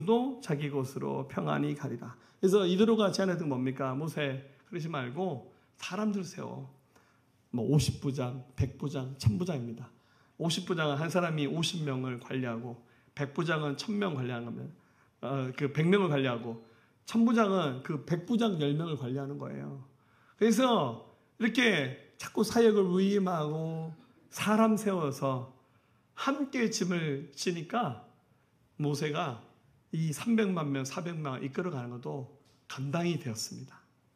도 자기 곳으로 평안히 가리라. 그래서 이대로 가지 않아도 뭡니까? 모세 그러지 말고 사람들 세워. 50부장, 100부장, 1000부장입니다. 50부장은 한 사람이 50명을 관리하고 100부장은 1000명 관리하는 겁니다. 100명을 관리하고 1000부장은 그 100부장 10명을 관리하는 거예요. 그래서 이렇게 자꾸 사역을 위임하고 사람 세워서 함께 짐을 지니까 모세가 이 300만 명, 400만 이끌어가는 것도 감당이 되었습니다.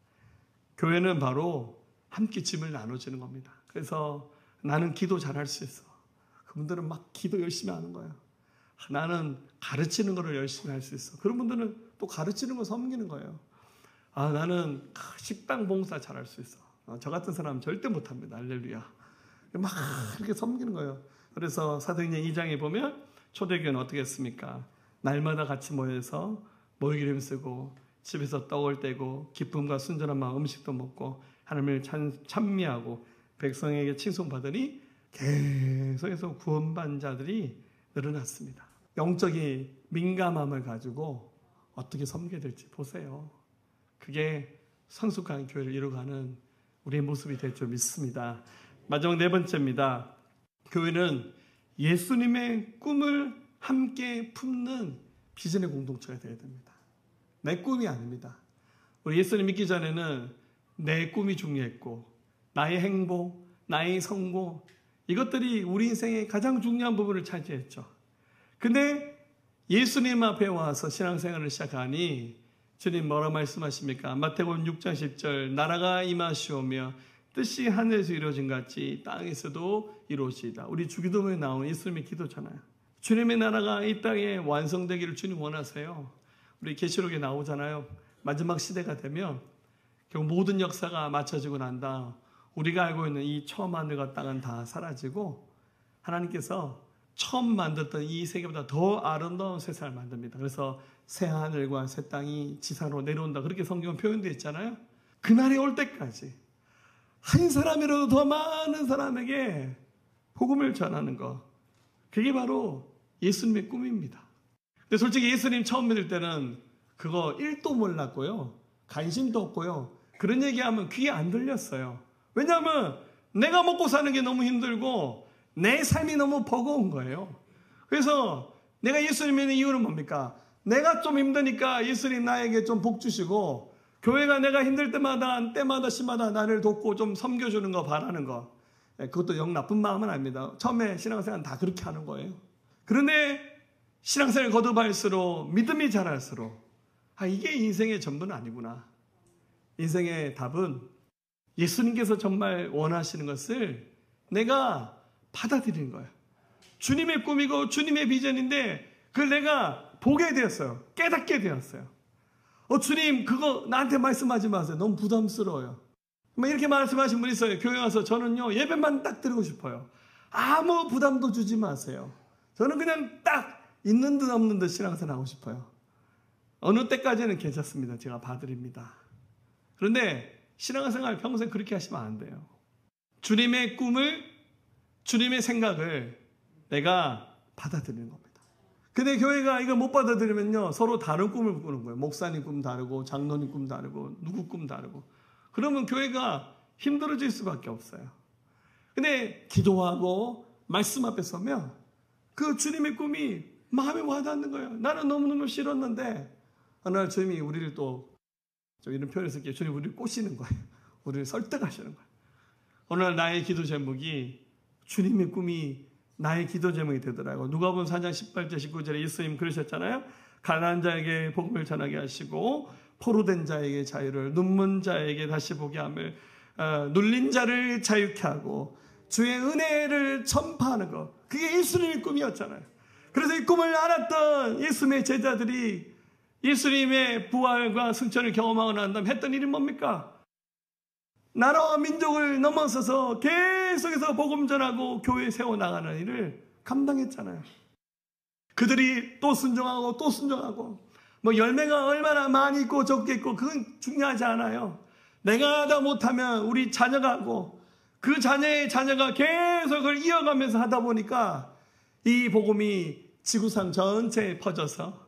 교회는 바로 함께 짐을 나눠주는 겁니다. 그래서 나는 기도 잘할 수 있어. 그분들은 막 기도 열심히 하는 거예요. 나는 가르치는 거를 열심히 할 수 있어. 그런 분들은 또 가르치는 거 섬기는 거예요. 나는 식당 봉사 잘할 수 있어. 저 같은 사람은 절대 못합니다. 할렐루야. 막 이렇게 섬기는 거예요. 그래서 사도행전 2장에 보면 초대교회는 어떻게 했습니까? 날마다 같이 모여서 모이기를 힘쓰고 집에서 떡을 떼고 기쁨과 순전한 마음 음식도 먹고 하나님을 찬미하고 백성에게 칭송받으니 계속해서 구원받은 자들이 늘어났습니다. 영적인 민감함을 가지고 어떻게 섬겨야 될지 보세요. 그게 성숙한 교회를 이루어가는 우리의 모습이 될 줄 믿습니다. 마지막 4번째입니다. 교회는 예수님의 꿈을 함께 품는 비전의 공동체가 되어야 됩니다. 내 꿈이 아닙니다. 우리 예수님 믿기 전에는 내 꿈이 중요했고 나의 행복, 나의 성공 이것들이 우리 인생의 가장 중요한 부분을 차지했죠. 근데 예수님 앞에 와서 신앙생활을 시작하니 주님 뭐라 말씀하십니까? 마태복음 6장 10절 나라가 임하시오며 뜻이 하늘에서 이루어진 같이 땅에서도 이루어지이다. 우리 주기도문에 나오는 예수님의 기도잖아요. 주님의 나라가 이 땅에 완성되기를 주님 원하세요. 우리 계시록에 나오잖아요. 마지막 시대가 되면 결국 모든 역사가 맞춰지고 난다. 우리가 알고 있는 이 처음 하늘과 땅은 다 사라지고 하나님께서 처음 만들었던 이 세계보다 더 아름다운 세상을 만듭니다. 그래서 새 하늘과 새 땅이 지상으로 내려온다. 그렇게 성경은 표현되어 있잖아요. 그날이 올 때까지 한 사람이라도 더 많은 사람에게 복음을 전하는 것. 그게 바로 예수님의 꿈입니다. 근데 솔직히 예수님 처음 믿을 때는 그거 1도 몰랐고요. 관심도 없고요. 그런 얘기하면 귀에 안 들렸어요. 왜냐하면 내가 먹고 사는 게 너무 힘들고 내 삶이 너무 버거운 거예요. 그래서 내가 예수님 믿는 이유는 뭡니까? 내가 좀 힘드니까 예수님 나에게 좀 복 주시고 교회가 내가 힘들 때마다 시마다 나를 돕고 좀 섬겨주는 거 바라는 거. 그것도 영 나쁜 마음은 아닙니다. 처음에 신앙생활은 다 그렇게 하는 거예요. 그런데 신앙생활을 거듭할수록 믿음이 자랄수록 이게 인생의 전부는 아니구나. 인생의 답은 예수님께서 정말 원하시는 것을 내가 받아들이는 거예요. 주님의 꿈이고 주님의 비전인데 그걸 내가 보게 되었어요. 깨닫게 되었어요. 주님 그거 나한테 말씀하지 마세요. 너무 부담스러워요. 이렇게 말씀하신 분이 있어요. 교회 와서 저는요 예배만 딱 드리고 싶어요. 아무 부담도 주지 마세요. 저는 그냥 딱 있는 듯 없는 듯 신앙생활 하고 싶어요. 어느 때까지는 괜찮습니다. 제가 봐드립니다. 그런데 신앙생활 평생 그렇게 하시면 안 돼요. 주님의 꿈을, 주님의 생각을 내가 받아들이는 겁니다. 근데 교회가 이거 못 받아들이면요 서로 다른 꿈을 꾸는 거예요. 목사님 꿈 다르고 장로님 꿈 다르고 누구 꿈 다르고. 그러면 교회가 힘들어질 수밖에 없어요. 근데 기도하고 말씀 앞에 서면 그 주님의 꿈이 마음에 와닿는 거예요. 나는 너무너무 싫었는데 어느 날 주님이 우리를 또 좀 이런 표현을 쓸게요. 주님 우리를 꼬시는 거예요. 우리를 설득하시는 거예요. 어느 날 나의 기도 제목이 주님의 꿈이 나의 기도 제목이 되더라고요. 누가복음 4장 18절 19절에 예수님 그러셨잖아요. 가난한 자에게 복음을 전하게 하시고 포로된 자에게 자유를, 눈먼 자에게 다시 보게 함을, 눌린 자를 자유케 하고 주의 은혜를 전파하는 것. 그게 예수님의 꿈이었잖아요. 그래서 이 꿈을 알았던 예수님의 제자들이 예수님의 부활과 승천을 경험하고 난 다음 했던 일이 뭡니까? 나라와 민족을 넘어서서 계속해서 복음 전하고 교회 세워나가는 일을 감당했잖아요. 그들이 또 순종하고 또 순종하고 열매가 얼마나 많이 있고 적게 있고 그건 중요하지 않아요. 내가 하다 못하면 우리 자녀가 하고 그 자녀의 자녀가 계속 그걸 이어가면서 하다 보니까 이 복음이 지구상 전체에 퍼져서